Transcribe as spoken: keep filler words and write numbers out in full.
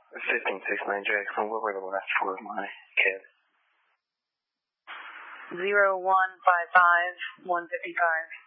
fifteen six nine Jackson, what were the last four of my kid? Zero one five five one fifty five.